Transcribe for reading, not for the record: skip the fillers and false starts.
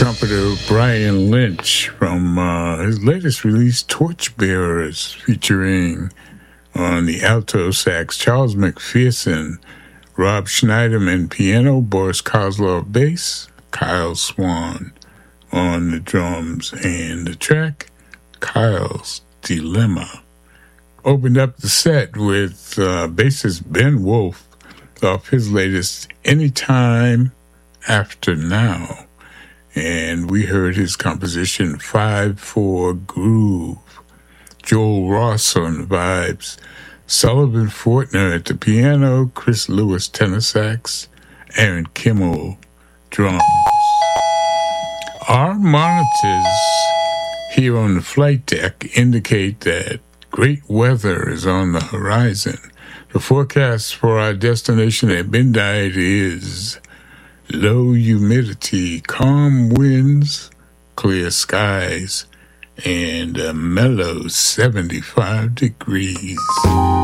trumpeter Brian Lynch from his latest release, Torchbearers, featuring on the alto sax Charles McPherson, Rob Schneiderman piano, Boris Kozlov bass, Kyle Swan on the drums, and the track Kyle's Dilemma. Opened up the set with bassist Ben Wolf off his latest Anytime After Now. And we heard his composition 5/4 Groove. Joel Ross on the vibes, Sullivan Fortner at the piano, Chris Lewis tenor sax, Aaron Kimmel drums. Our monitors here on the flight deck indicate that great weather is on the horizon. The forecast for our destination at midnight is low humidity, calm winds, clear skies, and a mellow 75 degrees.